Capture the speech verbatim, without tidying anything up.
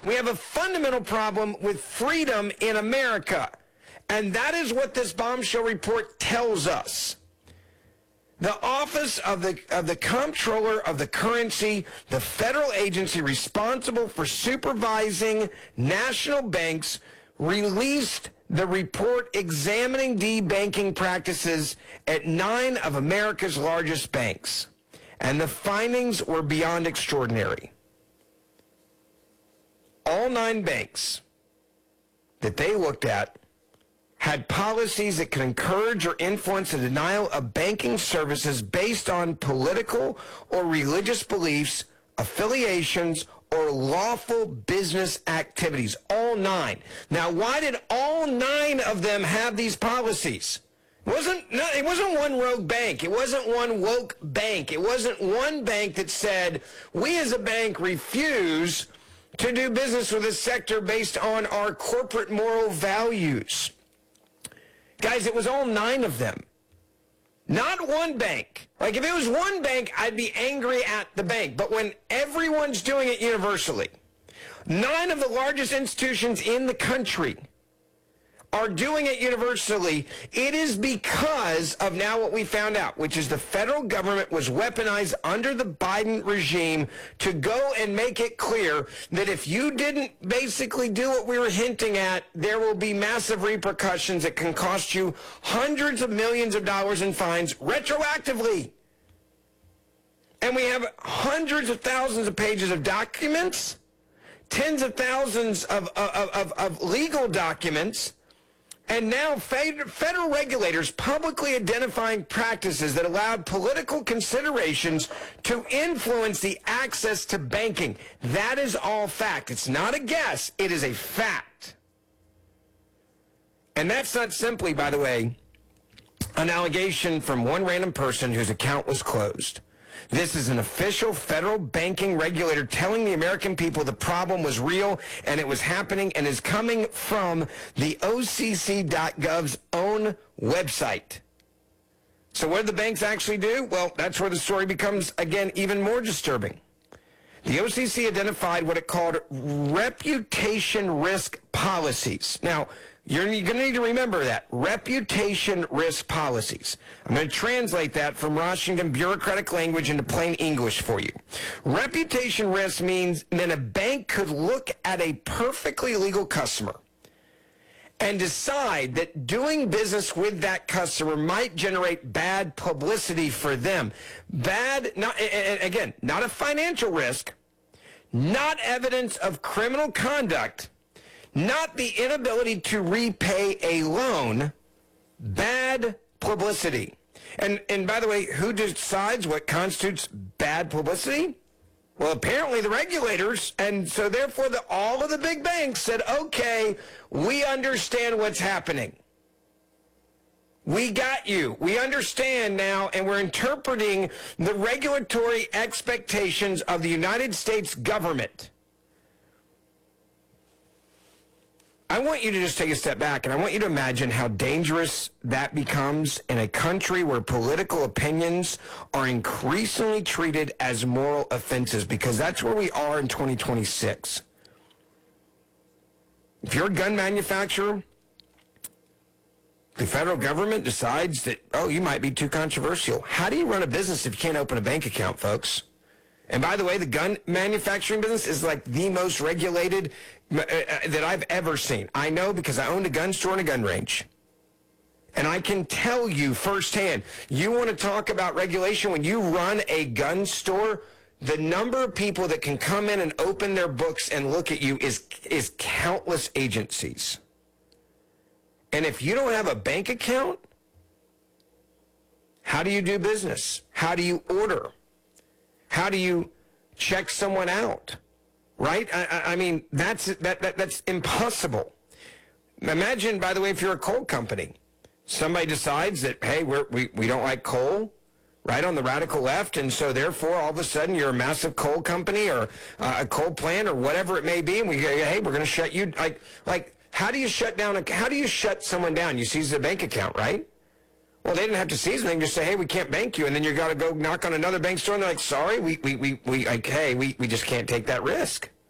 We have a fundamental problem with freedom in America. And that is what this bombshell report tells us. The Office of the of the Comptroller of the Currency, the federal agency responsible for supervising national banks, released the report examining de-banking practices at nine of America's largest banks. And the findings were beyond extraordinary. All nine banks that they looked at had policies that could encourage or influence the denial of banking services based on political or religious beliefs, affiliations, or lawful business activities. All nine. Now, why did all nine of them have these policies? It wasn't, no, it wasn't one rogue bank. It wasn't one woke bank. It wasn't one bank that said, we as a bank refuse to do business with this sector based on our corporate moral values. Guys, it was all nine of them. Not one bank. Like, if it was one bank, I'd be angry at the bank. But when everyone's doing it universally, nine of the largest institutions in the country are doing it universally, it is because of now what we found out, which is the federal government was weaponized under the Biden regime to go and make it clear that if you didn't basically do what we were hinting at, there will be massive repercussions that can cost you hundreds of millions of dollars in fines retroactively. And we have hundreds of thousands of pages of documents, tens of thousands of, of, of, of legal documents, and now federal regulators publicly identifying practices that allowed political considerations to influence the access to banking. That is all fact. It's not a guess. It is a fact. And that's not simply, by the way, an allegation from one random person whose account was closed. This is an official federal banking regulator telling the American people the problem was real and it was happening and is coming from the O C C dot gov's own website. So what did the banks actually do? Well, that's where the story becomes, again, even more disturbing. The O C C identified what it called reputation risk policies. Now, you're going to need to remember that. Reputation risk policies. I'm going to translate that from Washington bureaucratic language into plain English for you. Reputation risk means that a bank could look at a perfectly legal customer and decide that doing business with that customer might generate bad publicity for them. Bad, not, again, not a financial risk, not evidence of criminal conduct, not the inability to repay a loan, bad publicity. And and by the way, who decides what constitutes bad publicity? Well, apparently the regulators, and so therefore the, all of the big banks said, okay, we understand what's happening. We got you. We understand now, and we're interpreting the regulatory expectations of the United States government. I want you to just take a step back, and I want you to imagine how dangerous that becomes in a country where political opinions are increasingly treated as moral offenses, because that's where we are in twenty twenty-six. If you're a gun manufacturer, the federal government decides that, oh, you might be too controversial. How do you run a business if you can't open a bank account, folks? And by the way, the gun manufacturing business is like the most regulated uh, uh, that I've ever seen. I know because I owned a gun store and a gun range. And I can tell you firsthand, you want to talk about regulation, when you run a gun store, the number of people that can come in and open their books and look at you is is countless agencies. And if you don't have a bank account, how do you do business? How do you order? How do you check someone out? Right? I, I mean, that's that, that that's impossible. Imagine, by the way, if you're a coal company, somebody decides that, hey, we're, we we don't like coal, right, on the radical left, and so therefore all of a sudden you're a massive coal company or uh, a coal plant or whatever it may be, and we go, hey, we're going to shut you. Like, like, how do you shut down? A, how do you shut someone down? You seize their bank account, right? Well, they didn't have to seize anything. Just say, hey, we can't bank you. And then you got to go knock on another bank store, and they're like, sorry, we, we, we, we like, hey, we, we just can't take that risk.